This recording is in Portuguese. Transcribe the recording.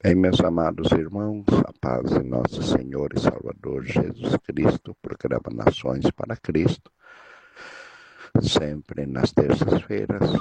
Meus amados irmãos, a paz de nosso Senhor e Salvador Jesus Cristo, programa Nações para Cristo, sempre nas terças-feiras,